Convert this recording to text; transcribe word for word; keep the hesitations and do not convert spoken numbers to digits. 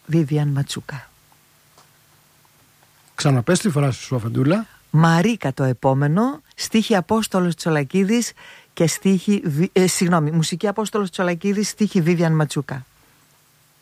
Βίβιαν Ματσούκα. Ξαναπες τη φράση σου, Αφεντούλα. Μαρίκα το επόμενο, στίχη Απόστολος Τσολακίδης και στίχη, ε, συγγνώμη, μουσική Απόστολος Τσολακίδης, στίχη Βίβιαν Ματσούκα.